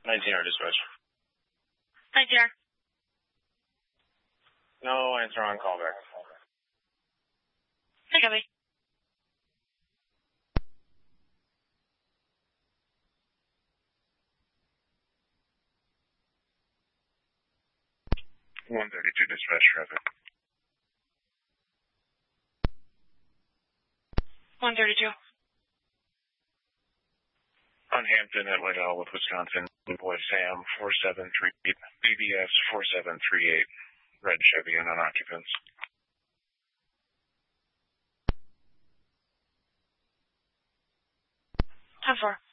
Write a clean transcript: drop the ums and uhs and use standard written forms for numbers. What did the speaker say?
19R dispatch. 19R. No answer on callback. Hey, copy. One 32 dispatch traffic. 132. On Hampton at White Owl with Wisconsin, Boy Sam 4738, BBS 4738, red Chevy and non-occupants. How far?